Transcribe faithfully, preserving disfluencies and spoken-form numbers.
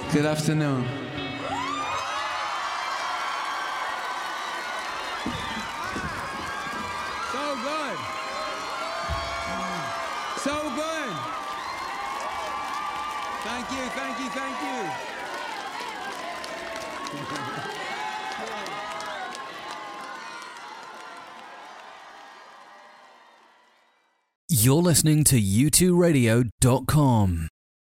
Good afternoon. So good. So good. Thank you, thank you, thank you. You're listening to U two radio dot com.